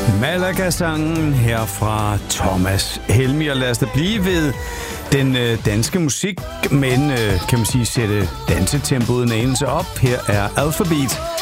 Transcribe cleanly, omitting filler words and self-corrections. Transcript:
Malaga-sangen her fra Thomas Helmig. Og lad os da blive ved den danske musik, men kan man sige sætte dansetempoet en anelse op. Her er Alphabeat